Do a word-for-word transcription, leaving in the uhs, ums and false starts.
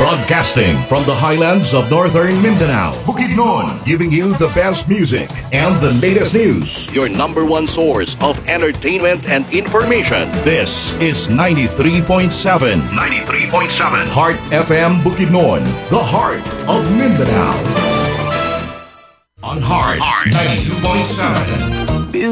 Broadcasting from the highlands of northern Mindanao, Bukidnon, giving you the best music and the latest news. Your number one source of entertainment and information. This is ninety-three point seven. ninety-three point seven. Heart F M Bukidnon, the heart of Mindanao. On Heart, ninety-two point seven.